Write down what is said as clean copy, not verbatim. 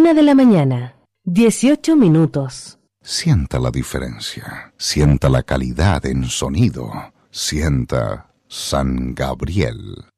1:00 a.m. 18 minutos. Sienta la diferencia. Sienta la calidad en sonido. Sienta San Gabriel.